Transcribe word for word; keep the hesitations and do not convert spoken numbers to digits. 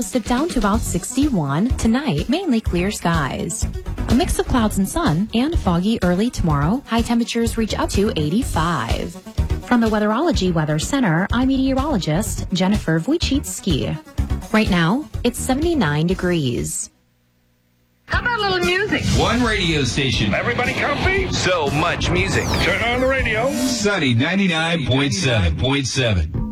lows dip down to about sixty-one. Tonight, mainly clear skies. A mix of clouds and sun, and foggy early tomorrow. High temperatures reach up to eighty-five. From the Weatherology Weather Center, I'm meteorologist Jennifer Wojcicki. Right now, it's seventy-nine degrees. How about a little music? One radio station. Everybody comfy? So much music. Turn on the radio. Sunny ninety-nine point seven point seven.